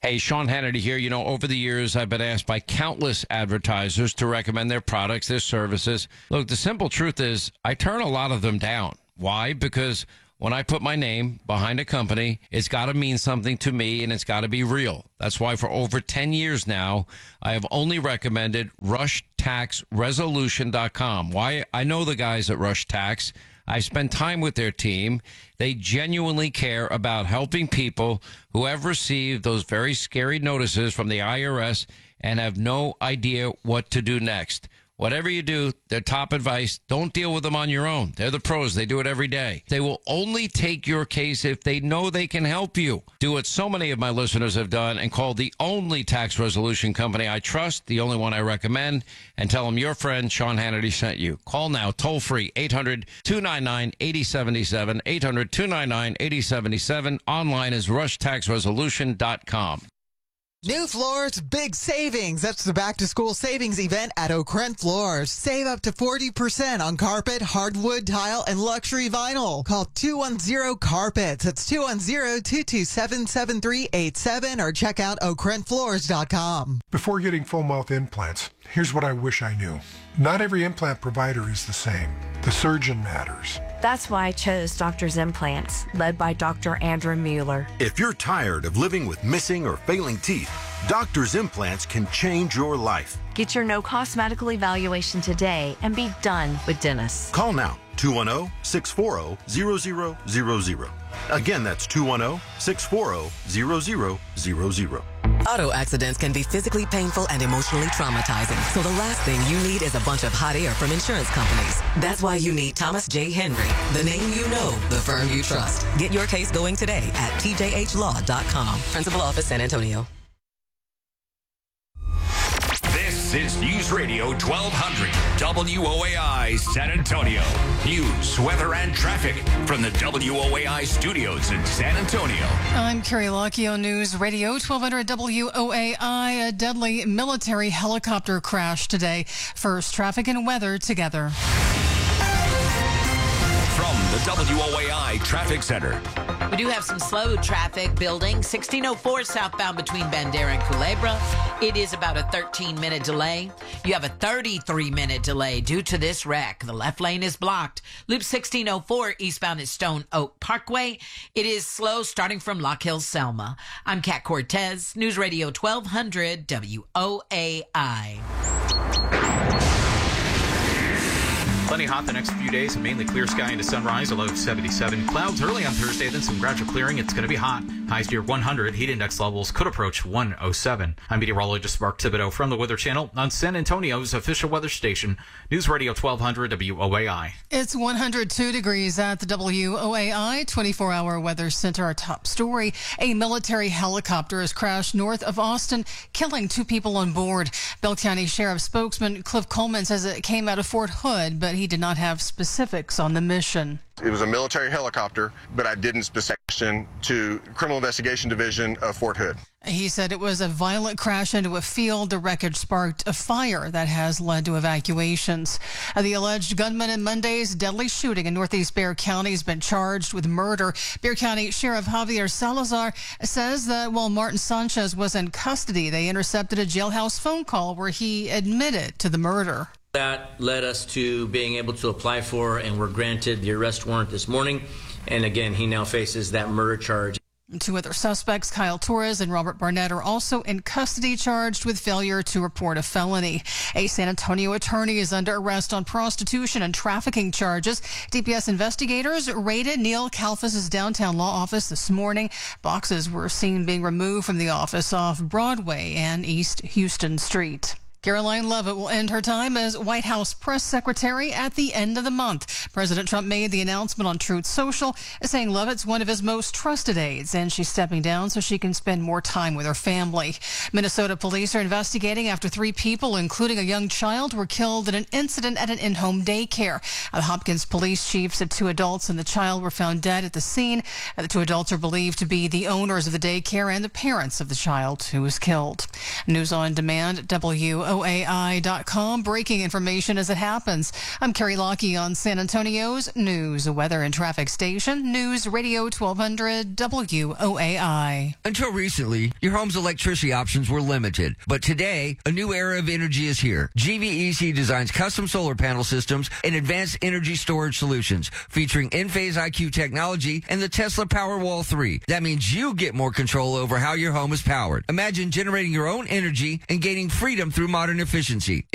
Hey, Sean Hannity here. You know, over the years, I've been asked by countless advertisers to recommend their products, their services. Look, the simple truth is I turn a lot of them down. Why? Because when I put my name behind a company, it's got to mean something to me and it's got to be real. That's why for over 10 years now, I have only recommended RushTaxResolution.com. Why? I know the guys at Rush Tax. I spend time with their team. They genuinely care about helping people who have received those very scary notices from the IRS and have no idea what to do next. Whatever you do, their top advice, don't deal with them on your own. They're the pros. They do it every day. They will only take your case if they know they can help you. Do what so many of my listeners have done and call the only tax resolution company I trust, the only one I recommend, and tell them your friend Sean Hannity sent you. Call now, toll free, 800-299-8077, 800-299-8077. Online is rushtaxresolution.com. New floors, big savings. That's the back-to-school savings event at O'Krent Floors. Save up to 40% on carpet, hardwood, tile, and luxury vinyl. Call 210-CARPETS. That's 210-227-7387 or check out OKrentFloors.com. Before getting full mouth implants, here's what I wish I knew. Not every implant provider is the same. The surgeon matters. That's why I chose Doctor's Implants, led by Dr. Andrew Mueller. If you're tired of living with missing or failing teeth, Doctor's Implants can change your life. Get your no-cost medical evaluation today and be done with dentists. Call now, 210-640-0000. Again, that's 210-640-0000. Auto accidents can be physically painful and emotionally traumatizing. So the last thing you need is a bunch of hot air from insurance companies. That's why you need Thomas J. Henry, the name you know, the firm you trust. Get your case going today at tjhlaw.com. Principal Office, San Antonio. This is News Radio 1200 WOAI San Antonio. News, weather, and traffic from the WOAI studios in San Antonio. I'm Carrie Locchio, News Radio 1200 WOAI. A deadly military helicopter crash today. First, traffic and weather together. From the WOAI Traffic Center. We do have some slow traffic building. 1604 southbound between Bandera and Culebra. It is about a 13-minute delay. You have a 33-minute delay due to this wreck. The left lane is blocked. Loop 1604 eastbound at Stone Oak Parkway. It is slow starting from Lock Hill, Selma. I'm Kat Cortez, News Radio 1200 WOAI. Plenty hot the next few days, mainly clear sky into sunrise, a low of 77. Clouds early on Thursday, then some gradual clearing. It's going to be hot. Highs near 100. Heat index levels could approach 107. I'm meteorologist Mark Thibodeau from the Weather Channel on San Antonio's official weather station, News Radio 1200 WOAI. It's 102 degrees at the WOAI 24-hour weather center. Our top story, a military helicopter has crashed north of Austin, killing 2 people on board. Bell County Sheriff spokesman Cliff Coleman says it came out of Fort Hood, but he did not have specifics on the mission. It was a military helicopter, but I didn't specify to Criminal Investigation Division of Fort Hood. He said it was a violent crash into a field. The wreckage sparked a fire that has led to evacuations. The alleged gunman in Monday's deadly shooting in Northeast Bexar County has been charged with murder. Bexar County Sheriff Javier Salazar says that while Martin Sanchez was in custody, they intercepted a jailhouse phone call where he admitted to the murder. That led us to being able to apply for and were granted the arrest warrant this morning. And again, he now faces that murder charge. 2 other suspects, Kyle Torres and Robert Barnett, are also in custody charged with failure to report a felony. A San Antonio attorney is under arrest on prostitution and trafficking charges. DPS investigators raided Neil Kalfas' downtown law office this morning. Boxes were seen being removed from the office off Broadway and East Houston Street. Caroline Leavitt will end her time as White House press secretary at the end of the month. President Trump made the announcement on Truth Social, saying Leavitt's one of his most trusted aides, and she's stepping down so she can spend more time with her family. Minnesota police are investigating after 3 people, including a young child, were killed in an incident at an in-home daycare. The Hopkins police chief said 2 adults and the child were found dead at the scene. The 2 adults are believed to be the owners of the daycare and the parents of the child who was killed. News on Demand, WO WOAI.com. Breaking information as it happens. I'm Carrie Lockie on San Antonio's News, Weather and Traffic Station, News Radio 1200 WOAI. Until recently, your home's electricity options were limited. But today, a new era of energy is here. GVEC designs custom solar panel systems and advanced energy storage solutions featuring Enphase IQ technology and the Tesla Powerwall 3. That means you get more control over how your home is powered. Imagine generating your own energy and gaining freedom through modern efficiency.